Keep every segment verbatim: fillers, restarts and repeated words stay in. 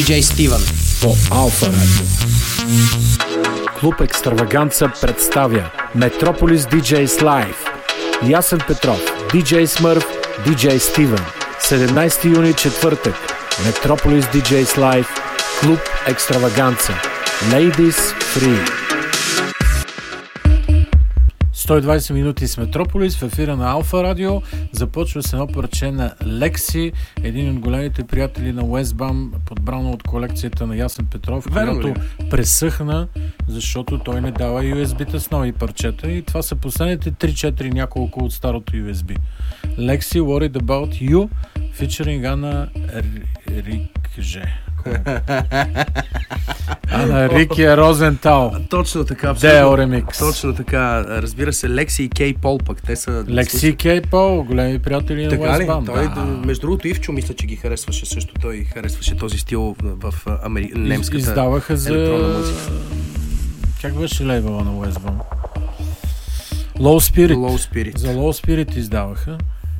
диджей Стивън по Алфа Радио. Клуб Екстраваганца представя Метрополис Диджейс Live. Ясен Петров, диджей Смърв, диджей Стивън. седемнайсети юни, четвъртък. Метрополис Диджейс Live. Клуб Екстраваганца. Ladies Free. сто и двайсет минути с Метрополис в ефира на Алфа Радио. Започва с едно парче на Лекси, един от големите приятели на Уестбам, подбрано от колекцията на Ясен Петров, която пресъхна, защото той не дава ю ес би-та с нови парчета и това са последните три-четири няколко от старото ю ес би. Лекси, Worried About You, фичеринг Ана Рикже. А на Рикия Розентал. Точно така, абсолютно. Део ремикс. Точно така. Разбира се, Лекси и Кей Пол пък. Те са... Лекси и Кей Пол, големи приятели на Уестбам. Той, да. Между другото, Ивчо мисля, че ги харесваше също. Той харесваше този стил в Амери... немската Из, издаваха електронна за... музика. Как беше лейбъла на Уестбам? Low Spirit. Low Spirit. За Low Spirit издаваха.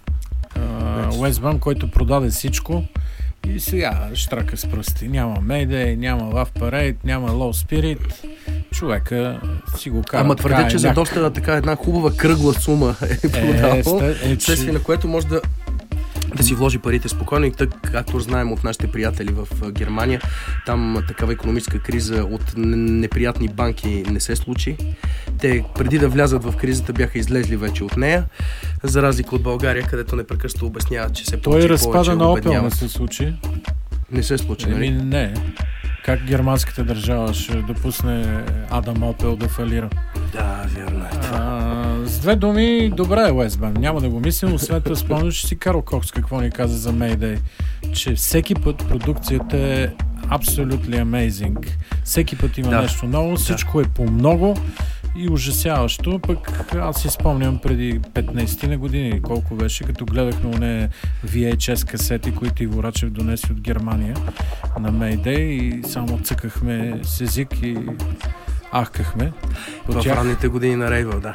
Уестбам, който продаде всичко. И сега штрака с пръсти. Няма Mayday, няма Love Parade, няма Low Spirit. Човека си го кара. Ама твърдя, че е, за няк... доста така една хубава кръгла сума е продавал. Е, е, вследствие че... на което може да да си вложи парите спокойно и така, както знаем от нашите приятели в Германия, там такава икономическа криза от неприятни банки не се случи. Те преди да влязат в кризата бяха излезли вече от нея, за разлика от България, където непрекъснато обяснява, че се той разпада на Опел не се случи. Не се случи, нали? Еми, не. Как германската държава ще допусне Адам Опел да фалира? Да, вярно е това. А, с две думи, добре е Уестбам. Няма да го мислим, освен това спомняш си Карл Кокс какво ни каза за Mayday, че всеки път продукцията е absolutely amazing. Всеки път има да. нещо ново, всичко да. е по много и ужасяващо. Пък аз си спомням преди петнайсет на години, колко беше, като гледахме оне ви ейч ес касети, които Иво Рачев донеси от Германия на Mayday и само цъкахме с език и ахкахме. В тях... ранните години на рейва, да.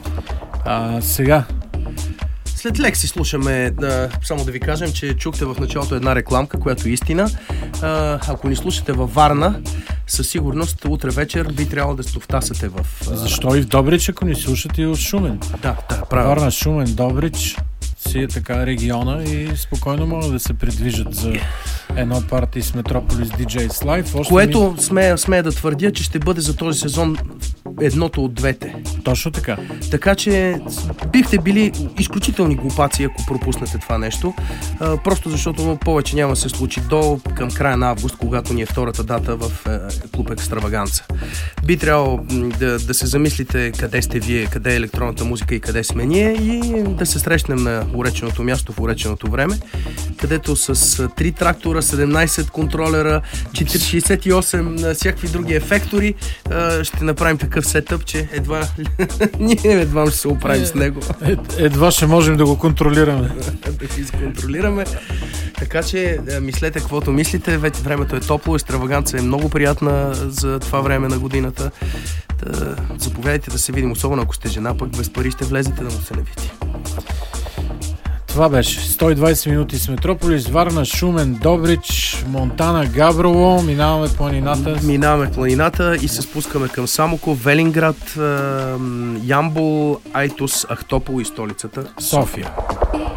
А, сега след Лекси слушаме, да, само да ви кажем, че чухте в началото една рекламка, която е истина. А, ако ни слушате във Варна, със сигурност утре вечер би трябвало да стовтасате в... А... Защо и в Добрич, ако ни слушате и в Шумен? Да, да, правилно. Варна, Шумен, Добрич си е така региона и спокойно могат да се придвижат за едно парти с Метрополис Диджейс Live. Още което ми... смея, смея да твърдя, че ще бъде за този сезон едното от двете. Точно така. Така че бихте били изключителни глупаци, ако пропуснете това нещо. А, просто защото повече няма да се случи до към края на август, когато ни е втората дата в е, клуб Екстраваганца. Би трябвало да, да се замислите къде сте вие, къде е електронната музика и къде сме ние и да се срещнем на уреченото място в уреченото време, където с три трактора, седемнайсет контролера, шейсет и осем всякакви други ефектори ще направим такъв сетъп, че едва ние едва ще се оправим е, с него. Ед, едва ще можем да го контролираме. да го изконтролираме. Така че мислете каквото мислите, вече времето е топло, екстраваганца е много приятна за това време на годината. Да, заповядайте да се видим, особено ако сте жена, пък без пари ще влезете да му се навити. Това беше сто и двайсет минути с Метрополис, Варна, Шумен, Добрич, Монтана, Габрово. Минаваме планината. Минаваме планината и се спускаме към Самоков, Велинград, Ямбол, Айтос, Ахтопол и столицата София.